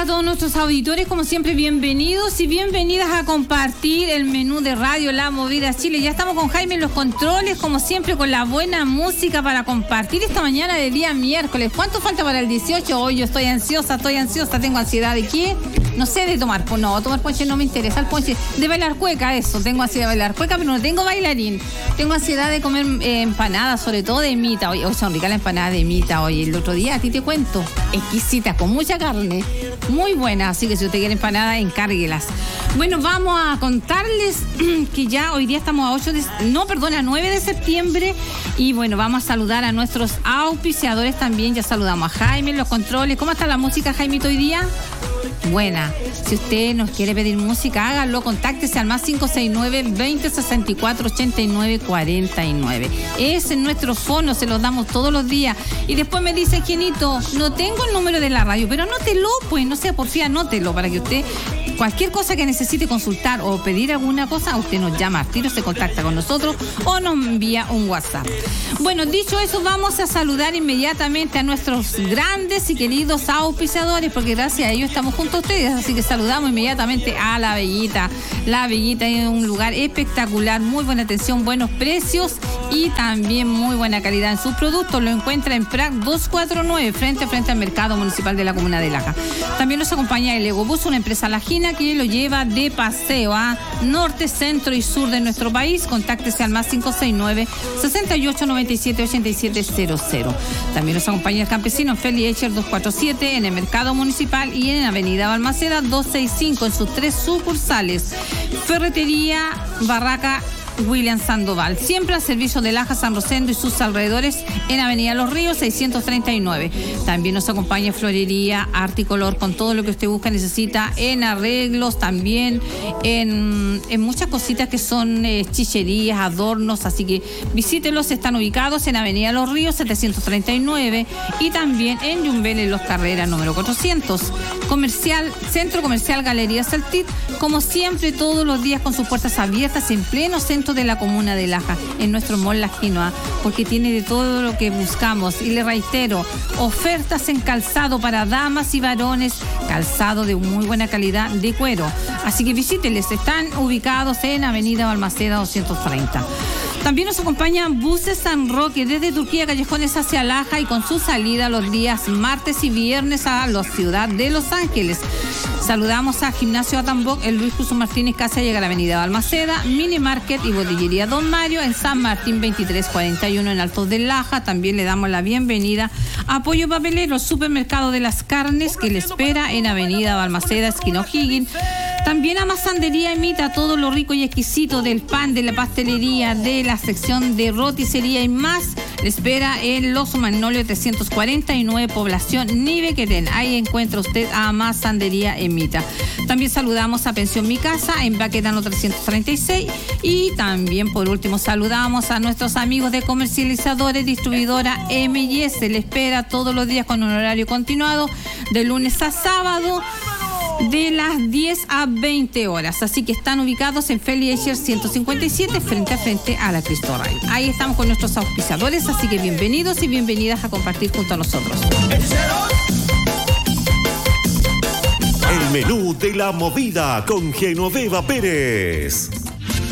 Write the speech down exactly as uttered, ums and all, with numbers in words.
a todos nuestros auditores, como siempre, bienvenidos y bienvenidas a compartir el menú de Radio La Movida Chile. Ya estamos con Jaime en los controles, como siempre, con la buena música para compartir esta mañana de día miércoles. ¿Cuánto falta para el dieciocho? Hoy yo estoy ansiosa, estoy ansiosa, tengo ansiedad de qué, no sé, de tomar, pues no, tomar ponche no me interesa, el ponche, de bailar cueca, eso, tengo ansiedad de bailar cueca, pero no tengo bailarín. Tengo ansiedad de comer eh, empanadas, sobre todo de mita. Hoy, hoy son ricas las empanadas de mita. Hoy, el otro día, a ti te cuento, exquisitas, con mucha carne, muy buenas. Así que si usted quiere empanadas, encárguelas. Bueno, vamos a contarles que ya hoy día estamos a ocho de, no, perdón, a nueve de septiembre. Y bueno, vamos a saludar a nuestros auspiciadores también. Ya saludamos a Jaime en los controles. ¿Cómo está la música, Jaimito, hoy día? Buena. Si usted nos quiere pedir música, hágalo, contáctese al más cinco seis nueve, veinte, sesenta y cuatro, ochenta y nueve, cuarenta y nueve. Ese es nuestro fono, se los damos todos los días. Y después me dice, Genito, no tengo el número de la radio, pero anótelo, pues, no sea porfía, anótelo para que usted, cualquier cosa que necesite consultar o pedir alguna cosa, usted nos llama al tiro, se contacta con nosotros o nos envía un WhatsApp. Bueno, dicho eso, vamos a saludar inmediatamente a nuestros grandes y queridos auspiciadores, porque gracias a ellos estamos juntos a ustedes, así que saludamos inmediatamente a La Bellita. La Bellita es un lugar espectacular, muy buena atención, buenos precios y también muy buena calidad en sus productos. Lo encuentra en Prat doscientos cuarenta y nueve, frente a frente al Mercado Municipal de la Comuna de Laja. También nos acompaña el Egobús, una empresa lajina que lo lleva de paseo a norte, centro y sur de nuestro país. Contáctese al más cinco seis nueve, sesenta y ocho, noventa y siete, ochenta y siete cero cero. También nos acompaña el campesino Feli Echer doscientos cuarenta y siete en el Mercado Municipal y en Avenida Balmaceda doscientos sesenta y cinco en sus tres sucursales. Ferretería Barraca William Sandoval, siempre al servicio de Laja, San Rosendo y sus alrededores en Avenida Los Ríos seiscientos treinta y nueve. También nos acompaña Florería Articolor con todo lo que usted busca, necesita en arreglos, también en, en muchas cositas que son eh, chicherías, adornos, así que visítelos, están ubicados en Avenida Los Ríos setecientos treinta y nueve y también en Yumbel en Los Carreras número cuatrocientos. Comercial, Centro Comercial Galería Saltit, como siempre todos los días con sus puertas abiertas en pleno centro de la comuna de Laja, en nuestro mall La Quinoa, porque tiene de todo lo que buscamos. Y le reitero, ofertas en calzado para damas y varones, calzado de muy buena calidad de cuero. Así que visíteles, están ubicados en Avenida Balmaceda doscientos treinta. También nos acompañan Buses San Roque desde Turquía, Callejones hacia Laja y con su salida los días martes y viernes a la ciudad de Los Ángeles. Saludamos a Gimnasio Atamboc, el Luis Cruz Martínez Casa, llega a la Avenida Balmaceda, Mini Market y Botillería Don Mario en San Martín veintitrés cuarenta y uno en Altos de Laja. También le damos la bienvenida a Pollo Papelero, Supermercado de las Carnes, que le espera en Avenida Balmaceda, esquina O'Higgins. También a Masandería imita todo lo rico y exquisito del pan, de la pastelería, de la sección de roticería y más. Le espera en Los Magnolios trescientos cuarenta y nueve, población Nivequetén. Ahí encuentra usted a Masandería Emita. También saludamos a Pensión Mi Casa en Baquedano trescientos treinta y seis. Y también, por último, saludamos a nuestros amigos de comercializadores, distribuidora M y S. Le espera todos los días con un horario continuado, de lunes a sábado, de las diez a veinte horas. Así que están ubicados en Feli Echer ciento cincuenta y siete, frente a frente a la Cristo Rey. Ahí estamos con nuestros auspiciadores, así que bienvenidos y bienvenidas a compartir junto a nosotros. El menú de La Movida con Genoveva Pérez.